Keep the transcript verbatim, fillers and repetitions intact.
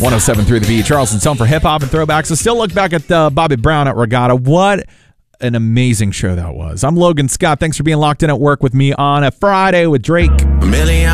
one oh seven point three The Beat, Charleston's home for hip-hop and throwbacks. So still look back at uh, Bobby Brown at Regatta. What an amazing show that was. I'm Logan Scott. Thanks for being locked in at work with me on a Friday with Drake. A million